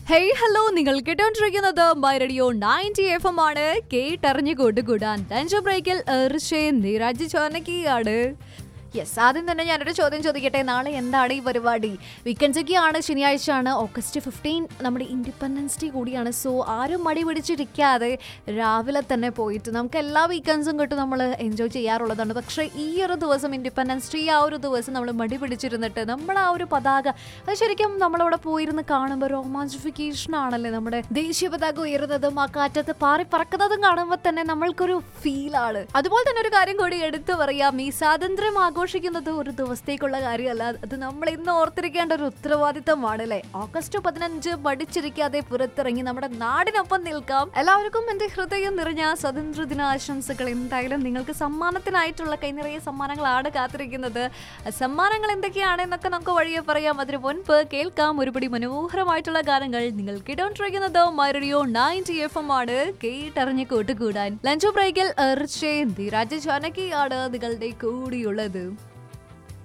Hey hello നിങ്ങൾ കേട്ടോണ്ടിരിക്കുന്നത് my radio 90 FM ആണ്. കേട്ടറിഞ്ഞു കൂട്ടുകൂടാൻ ലഞ്ച് ബ്രേക്കിൽ നീരാജ് ചോനക്കിയാണ്. യെസ്, ആദ്യം തന്നെ ഞാനൊരു ചോദ്യം ചോദിക്കട്ടെ. നാളെ എന്താണ് ഈ പരിപാടി? വീക്കെൻഡൊക്കെയാണ്, ശനിയാഴ്ചയാണ്, ഓഗസ്റ്റ് 15 നമ്മുടെ ഇൻഡിപെൻഡൻസ് ഡേ കൂടിയാണ്. സോ ആരും മടി പിടിച്ചിരിക്കാതെ രാവിലെ തന്നെ പോയിട്ട് നമുക്ക് എല്ലാ വീക്കെൻഡ്സും കിട്ടും നമ്മൾ എൻജോയ് ചെയ്യാറുള്ളതാണ്. പക്ഷേ ഈ ഒരു ദിവസം ഇൻഡിപെൻഡൻസ് ഡേ ആ ഒരു ദിവസം നമ്മൾ മടി പിടിച്ചിരുന്നിട്ട് നമ്മൾ ആ ഒരു പതാക അത് ശരിക്കും നമ്മളവിടെ പോയിരുന്ന് കാണുമ്പോൾ റൊമാൻസിഫിക്കേഷൻ ആണല്ലേ. നമ്മുടെ ദേശീയ പതാക ഉയരുന്നതും ആ കാറ്റത്ത് പാറി പറക്കുന്നതും കാണുമ്പോൾ തന്നെ നമ്മൾക്കൊരു ഫീലാണ്. അതുപോലെ തന്നെ ഒരു കാര്യം കൂടി എടുത്തു പറയാം, ഈ സ്വാതന്ത്ര്യം ആഘോഷിക്കുന്നത് ഒരു ദിവസത്തേക്കുള്ള കാര്യമല്ല, അത് നമ്മൾ ഇന്ന് ഓർത്തിരിക്കേണ്ട ഒരു ഉത്തരവാദിത്തമാണ് അല്ലേ. ഓഗസ്റ്റ് 15 മടിച്ചിരിക്കാതെ പുറത്തിറങ്ങി നമ്മുടെ നാടിനൊപ്പം നിൽക്കാം. എല്ലാവർക്കും എന്റെ ഹൃദയം നിറഞ്ഞ സ്വാതന്ത്ര്യ ദിനാശംസകൾ. എന്തായാലും നിങ്ങൾക്ക് സമ്മാനത്തിനായിട്ടുള്ള കൈനിറയെ സമ്മാനങ്ങളാണ് കാത്തിരിക്കുന്നത്. സമ്മാനങ്ങൾ എന്തൊക്കെയാണെന്നൊക്കെ നമുക്ക് വഴിയെ പറയാം. അതിന് മുൻപ് കേൾക്കാം ഒരുപടി മനോഹരമായിട്ടുള്ള ഗാനങ്ങൾ. നിങ്ങൾ കേട്ടോണ്ടിരിക്കുന്നത് മൈ റേഡിയോ 90 FM ആണ്. കേട്ടറിഞ്ഞ് കൂട്ടുകൂടാൻ ലഞ്ച് ബ്രേക്കിൽ നീരാജ് ചോനക്കിയാണ് നിങ്ങളുടെ കൂടിയുള്ളത്.